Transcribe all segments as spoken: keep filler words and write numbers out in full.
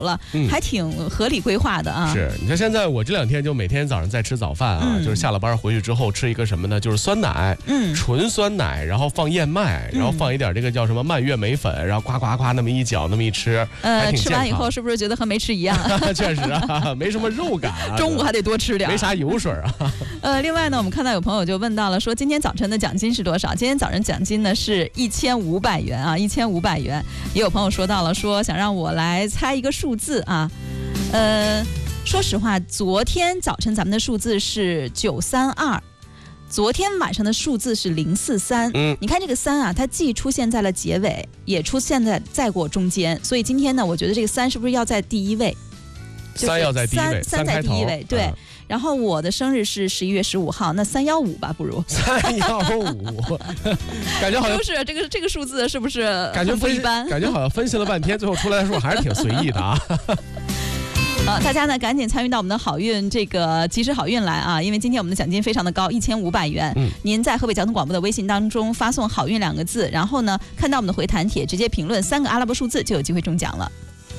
了，嗯、还挺合理规划的啊。 是，你看现在我这两天就每天早上在吃早饭啊，嗯、就是下了班回去之后吃一个什么呢？就是酸奶，嗯，纯酸奶，然后放燕麦，然后放一点这个叫什么蔓越莓粉，然后呱呱呱那么一搅，那么一吃， 呃，吃完以后是不是觉得和没吃一样？ 确实啊，没什么肉感啊。 中午还得多吃点， 没啥油水啊。 呃，另外呢，我们看到有朋友就问到了，说今天早晨的奖金是多少？今天早晨奖金呢是一千五百元啊，一千五百元。也有朋友说到了，说想让我来猜一个数字啊，呃，说实话，昨天早晨咱们的数字是九三二。昨天晚上的数字是零四三，嗯，你看这个三啊，它既出现在了结尾，也出现在再过中间，所以今天呢，我觉得这个三是不是要在第一位？ 就是、三要在第一位， 三在第一位，对。嗯、然后我的生日是十一月十五号，那三幺五吧，不如三幺五，感觉好像就是这个这个数字是不是感觉不一般？ 感觉好像分析了半天，最后出来的数还是挺随意的啊。 呃，大家呢赶紧参与到我们的好运这个及时好运来啊！因为今天我们的奖金非常的高，一千五百元。嗯，您在河北交通广播的微信当中发送"好运"两个字，然后呢看到我们的回弹帖，直接评论三个阿拉伯数字，就有机会中奖了。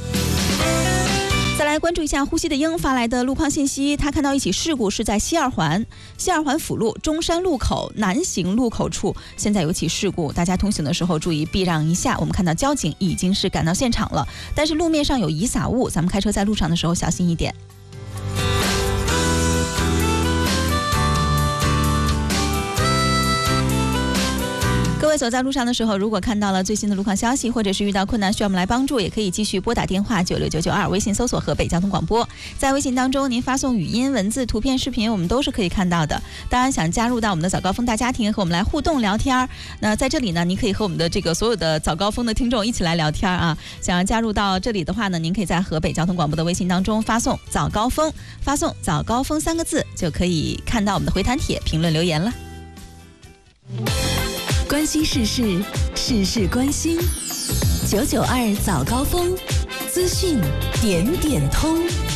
再来关注一下呼吸的鹰发来的路况信息，他看到一起事故是在西二环西二环辅路中山路口南行路口处，现在有起事故，大家通行的时候注意避让一下。我们看到交警已经是赶到现场了，但是路面上有遗撒物，咱们开车在路上的时候小心一点。各位走在路上的时候，如果看到了最新的路况消息，或者是遇到困难需要我们来帮助，也可以继续拨打电话九六九九二，微信搜索河北交通广播。在微信当中您发送语音、文字、图片、视频，我们都是可以看到的。当然想加入到我们的早高峰大家庭和我们来互动聊天，那在这里呢，您可以和我们的这个所有的早高峰的听众一起来聊天啊。想要加入到这里的话呢，您可以在河北交通广播的微信当中发送早高峰，发送早高峰三个字，就可以看到我们的回弹帖评论留言了。 关心时事，事事关心。九九二早高峰，资讯点点通。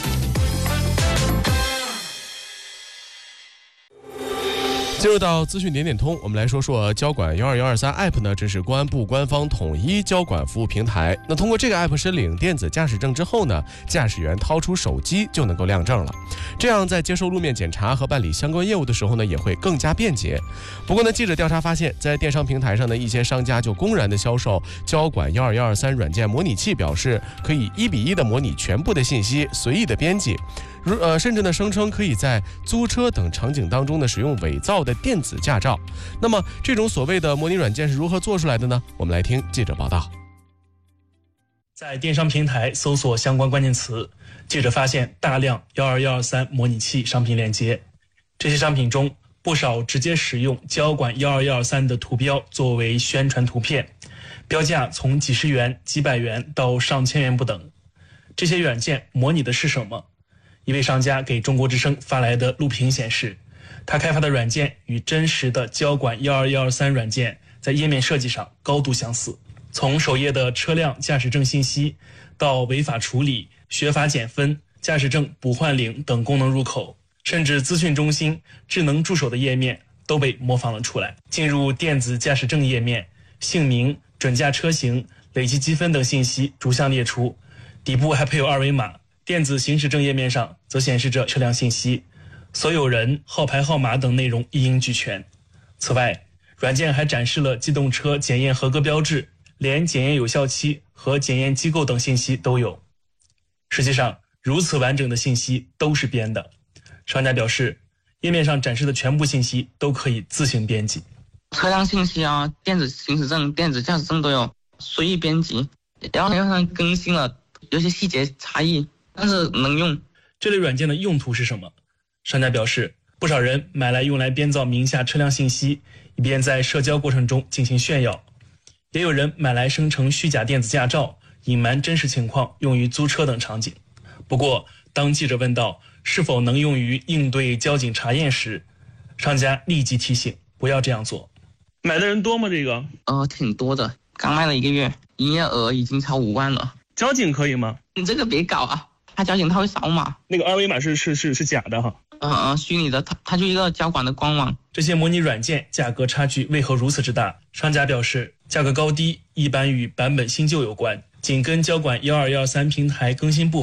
进入到资讯点点通，我们来说说交管一二一二三 App 呢，这是公安部官方统一交管服务平台。那通过这个 App 申领电子驾驶证之后呢，驾驶员掏出手机就能够亮证了。这样在接受路面检查和办理相关业务的时候呢，也会更加便捷。不过呢，记者调查发现，在电商平台上的一些商家就公然的销售交管一二一二三软件模拟器，表示可以一比一的模拟全部的信息，随意的编辑。如呃，甚至呢声称可以在租车等场景当中呢使用伪造的电子驾照。那么这种所谓的模拟软件是如何做出来的呢？我们来听记者报道。 在电商平台搜索相关关键词，记者发现大量一二一二三模拟器商品链接。这些商品中不少直接使用交管一二一二三的图标作为宣传图片，标价从几十元、几百元到上千元不等。这些软件模拟的是什么？一位商家给中国之声发来的录屏显示，他开发的软件与真实的交管一二一二三软件在页面设计上高度相似，从首页的车辆驾驶证信息到违法处理、学法减分、驾驶证补换领等功能入口，甚至资讯中心、智能助手的页面都被模仿了出来。进入电子驾驶证页面，姓名、准驾车型、累计积分等信息逐项列出，底部还配有二维码。电子行驶证页面上则显示着车辆信息，所有人、号牌号码等内容一应俱全。此外，软件还展示了机动车检验合格标志，连检验有效期和检验机构等信息都有。实际上，如此完整的信息都是编的。商家表示，页面上展示的全部信息都可以自行编辑。 车辆信息啊，电子行驶证、电子驾驶证都有，随意编辑，然后好像更新了，有些细节差异，但是能用。 这类软件的用途是什么？商家表示，不少人买来用来编造名下车辆信息，以便在社交过程中进行炫耀；也有人买来生成虚假电子驾照，隐瞒真实情况，用于租车等场景。不过，当记者问到是否能用于应对交警查验时，商家立即提醒不要这样做。买的人多吗？这个？ 呃，挺多的，刚卖了一个月，营业额已经超五万了。 交警可以吗？ 你这个别搞啊！他交警他会扫码， 那个二维码是是是是假的哈。 嗯嗯，虚拟的，他他就一个交管的官网。 这些模拟软件价格差距为何如此之大？商家表示，价格高低一般与版本新旧有关，紧跟交管一二一二三平台更新部分。